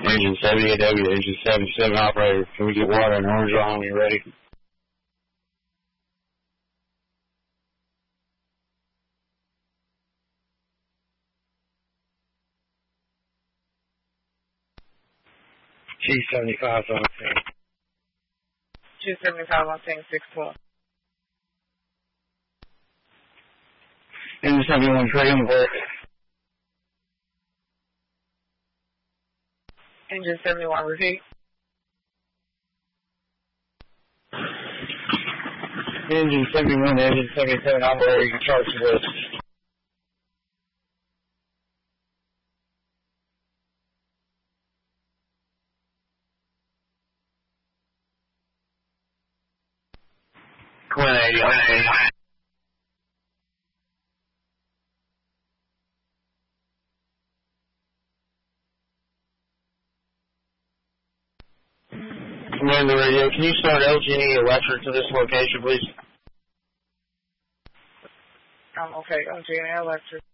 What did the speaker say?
Engine 78W, engine 77 operator. Can we get water and orange on when you're ready? G75 on scene. G75 on scene 6-4. Engine 71 ready on the board. Engine 71, repeat. Engine 71, engine 77 operator, you can charge the list. Quinn 80 on scene. Commander radio, can you start LG&E electric to this location, please? Okay, LG&E electric.